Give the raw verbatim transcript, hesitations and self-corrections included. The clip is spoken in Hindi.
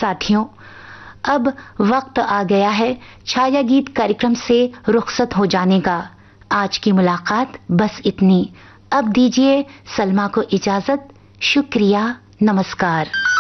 साथियों, अब वक्त आ गया है छाया गीत कार्यक्रम से रुखसत हो जाने का। आज की मुलाकात बस इतनी। अब दीजिए सलमा को इजाजत। शुक्रिया, नमस्कार।